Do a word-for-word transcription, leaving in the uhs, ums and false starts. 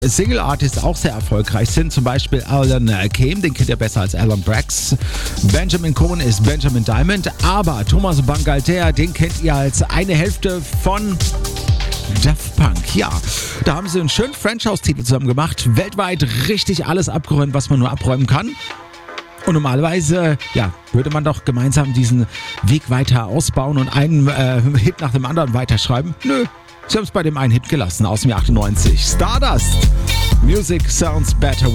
Single-Artists auch sehr erfolgreich sind, zum Beispiel Alan Kane, den kennt ihr besser als Alan Brax. Benjamin Cohen ist Benjamin Diamond, aber Thomas Bangalter, den kennt ihr als eine Hälfte von Daft Punk. Ja, da haben sie einen schönen French-House-Titel zusammen gemacht, weltweit richtig alles abgeräumt, was man nur abräumen kann. Und normalerweise, ja, würde man doch gemeinsam diesen Weg weiter ausbauen und einen äh, Hit nach dem anderen weiterschreiben. Nö. Sie haben es bei dem einen Hit gelassen aus dem Jahr achtundneunzig. Stardust. Music sounds better.